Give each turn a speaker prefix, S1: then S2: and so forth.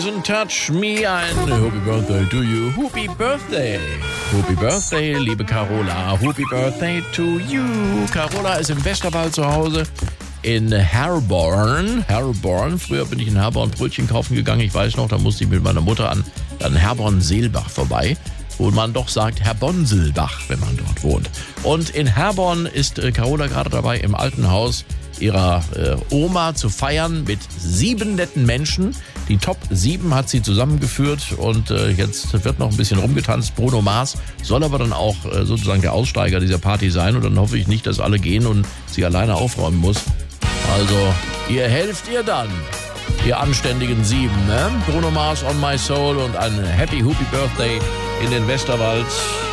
S1: Touch Me, ein Happy Birthday to you. Happy Birthday. Happy Birthday, liebe Carola. Happy Birthday to you. Carola ist im Westerwald zu Hause in Herborn. Früher bin ich in Herborn Brötchen kaufen gegangen. Ich weiß noch, da musste ich mit meiner Mutter an Herborn-Seelbach vorbei, wo man doch sagt Herbornselbach, wenn man dort wohnt. Und in Herborn ist Carola gerade dabei, im alten Haus ihrer Oma zu feiern mit 7 netten Menschen. Die Top 7 hat sie zusammengeführt und jetzt wird noch ein bisschen rumgetanzt. Bruno Mars soll aber dann auch sozusagen der Aussteiger dieser Party sein und dann hoffe ich nicht, dass alle gehen und sie alleine aufräumen muss. Also, ihr helft ihr dann, ihr anständigen 7, ne? Bruno Mars, On My Soul und ein Happy Birthday in den Westerwald.